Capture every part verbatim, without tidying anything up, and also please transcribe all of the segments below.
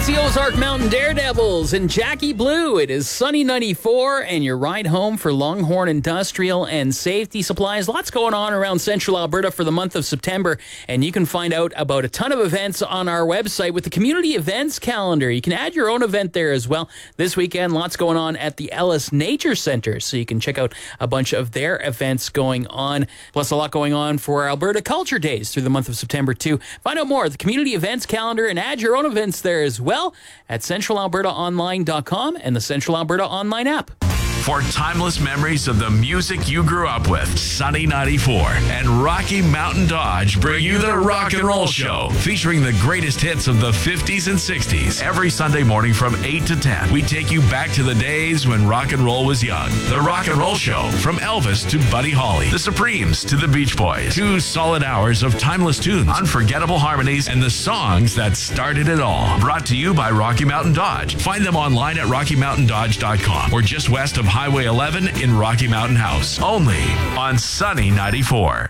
It's the Ozark Mountain Daredevils and Jackie Blue. It is Sunny ninety-four, and your ride home for Longhorn Industrial and Safety Supplies. Lots going on around Central Alberta for the month of September, and you can find out about a ton of events on our website with the community events calendar. You can add your own event there as well. This weekend, lots going on at the Ellis Nature Centre, so you can check out a bunch of their events going on. Plus, a lot going on for Alberta Culture Days through the month of September, too. Find out more at the community events calendar and add your own events there as well. well at central alberta online dot com and the Central Alberta Online app. For timeless memories of the music you grew up with, Sunny ninety-four and Rocky Mountain Dodge bring you the Rock and Roll Show, featuring the greatest hits of the fifties and sixties. Every Sunday morning from eight to ten, we take you back to the days when rock and roll was young. The Rock and Roll Show, from Elvis to Buddy Holly, the Supremes to the Beach Boys. Two solid hours of timeless tunes, unforgettable harmonies, and the songs that started it all. Brought to you by Rocky Mountain Dodge. Find them online at rocky mountain dodge dot com or just west of Highway eleven in Rocky Mountain House. Only on Sunny ninety-four.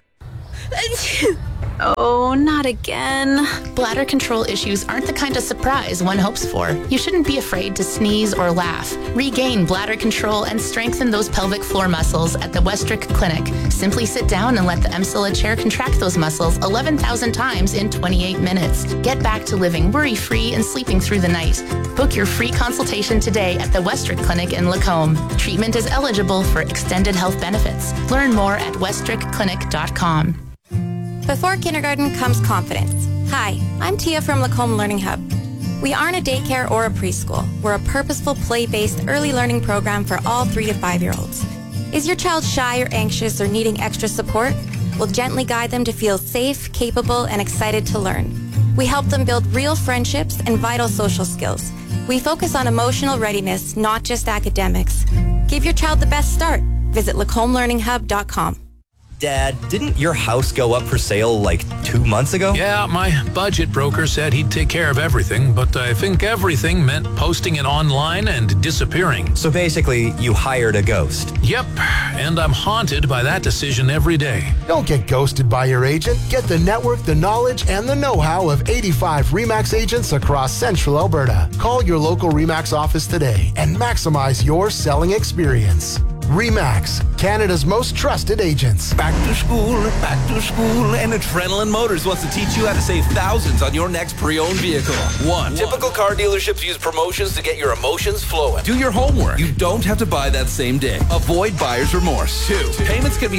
Oh, not again. Bladder control issues aren't the kind of surprise one hopes for. You shouldn't be afraid to sneeze or laugh. Regain bladder control and strengthen those pelvic floor muscles at the Westrick Clinic. Simply sit down and let the Emsilla chair contract those muscles eleven thousand times in twenty-eight minutes. Get back to living worry-free and sleeping through the night. Book your free consultation today at the Westrick Clinic in Lacombe. Treatment is eligible for extended health benefits. Learn more at westrick clinic dot com. Before kindergarten comes confidence. Hi, I'm Tia from Lacombe Learning Hub. We aren't a daycare or a preschool. We're a purposeful, play-based early learning program for all three to five-year-olds. Is your child shy or anxious or needing extra support? We'll gently guide them to feel safe, capable, and excited to learn. We help them build real friendships and vital social skills. We focus on emotional readiness, not just academics. Give your child the best start. Visit lacombe learning hub dot com. Dad, didn't your house go up for sale like two months ago? Yeah, my budget broker said he'd take care of everything, but I think everything meant posting it online and disappearing. So basically, you hired a ghost. Yep, and I'm haunted by that decision every day. Don't get ghosted by your agent. Get the network, the knowledge, and the know-how of eighty-five RE/MAX agents across Central Alberta. Call your local RE/MAX office today and maximize your selling experience. RE/MAX, Canada's most trusted agents. Back to school, back to school, and Adrenaline Motors wants to teach you how to save thousands on your next pre-owned vehicle. One, typical car dealerships use promotions to get your emotions flowing. Do your homework. You don't have to buy that same day. Avoid buyer's remorse. Two, payments can be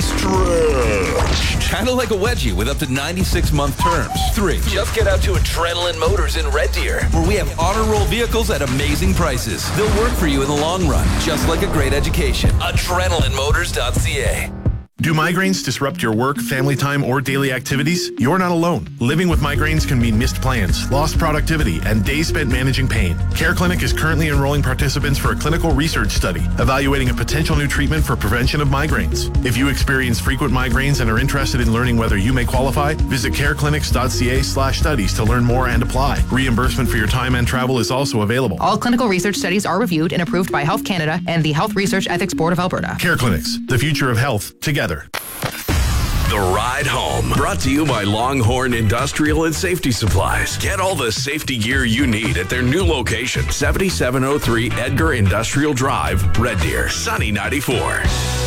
stretched, kind of like a wedgie with up to ninety-six month terms. Three, just get out to Adrenaline Motors in Red Deer, where we have honor roll vehicles at amazing prices. They'll work for you in the long run, just like a great education. adrenaline motors dot c a. Do migraines disrupt your work, family time, or daily activities? You're not alone. Living with migraines can mean missed plans, lost productivity, and days spent managing pain. Care Clinic is currently enrolling participants for a clinical research study evaluating a potential new treatment for prevention of migraines. If you experience frequent migraines and are interested in learning whether you may qualify, visit careclinics dot c a slash studies to learn more and apply. Reimbursement for your time and travel is also available. All clinical research studies are reviewed and approved by Health Canada and the Health Research Ethics Board of Alberta. Care Clinics, the future of health, together. The Ride Home, brought to you by Longhorn Industrial and Safety Supplies. Get all the safety gear you need at their new location, seventy-seven oh three Edgar Industrial Drive, Red Deer. Sunny ninety-four.